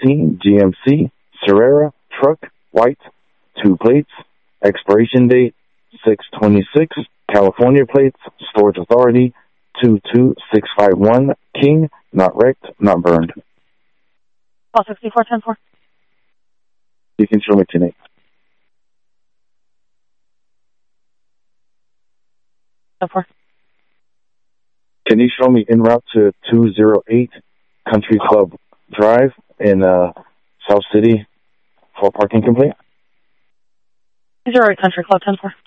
2018 GMC Carrera truck, white, 2 plates, expiration date 6/26, California plates, storage authority 22651, King, not wrecked, not burned. Call 6410-4. You can show me tonight. Can you show me en route to 208 Country Club Drive in South City for parking complete? 208 Country Club 10-4.